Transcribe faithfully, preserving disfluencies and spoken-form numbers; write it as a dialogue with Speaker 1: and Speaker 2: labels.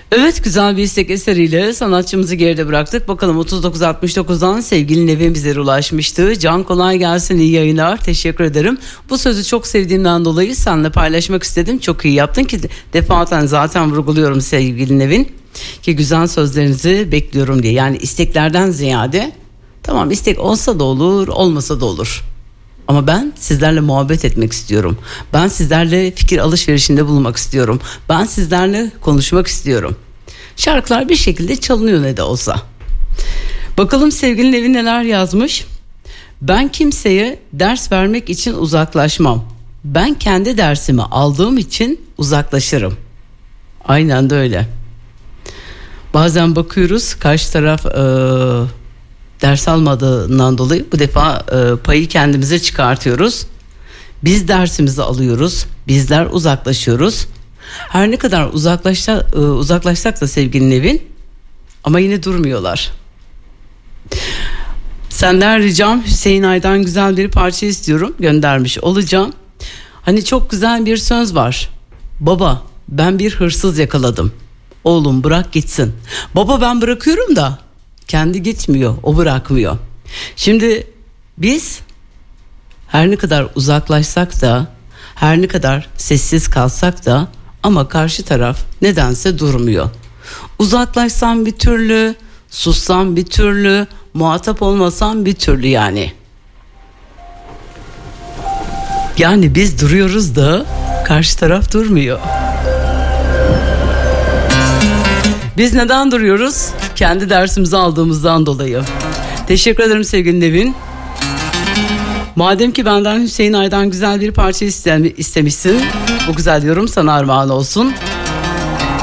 Speaker 1: Evet, güzel bir istek eseriyle sanatçımızı geride bıraktık. Bakalım otuz dokuz altmış dokuzdan sevgili Nevin bizlere ulaşmıştı. Can, kolay gelsin, iyi yayınlar, teşekkür ederim. Bu sözü çok sevdiğimden dolayı seninle paylaşmak istedim. Çok iyi yaptın ki defaten zaten vurguluyorum sevgili Nevin. Ki güzel sözlerinizi bekliyorum diye. Yani isteklerden ziyade tamam, istek olsa da olur, olmasa da olur. Ama ben sizlerle muhabbet etmek istiyorum. Ben sizlerle fikir alışverişinde bulunmak istiyorum. Ben sizlerle konuşmak istiyorum. Şarkılar bir şekilde çalınıyor ne de olsa. Bakalım sevgili Nevin neler yazmış. Ben kimseye ders vermek için uzaklaşmam. Ben kendi dersimi aldığım için uzaklaşırım. Aynen de öyle. Bazen bakıyoruz karşı taraf e, ders almadığından dolayı bu defa e, payı kendimize çıkartıyoruz. Biz dersimizi alıyoruz. Bizler uzaklaşıyoruz. Her ne kadar uzaklaşsa, e, uzaklaşsak da sevgili Nevin, ama yine durmuyorlar. Senden ricam Hüseyin Ay'dan güzel bir parça istiyorum. Göndermiş olacağım. Hani çok güzel bir söz var. Baba, ben bir hırsız yakaladım. Oğlum bırak gitsin. Baba, ben bırakıyorum da kendi gitmiyor, o bırakmıyor. Şimdi biz her ne kadar uzaklaşsak da, her ne kadar sessiz kalsak da, ama karşı taraf nedense durmuyor. Uzaklaşsam bir türlü, sussam bir türlü, muhatap olmasam bir türlü yani. Yani biz duruyoruz da karşı taraf durmuyor. Biz neden duruyoruz? Kendi dersimizi aldığımızdan dolayı. Teşekkür ederim sevgili Nevin. Madem ki benden Hüseyin Ay'dan güzel bir parça istemişsin, bu güzel yorum sana armağan olsun.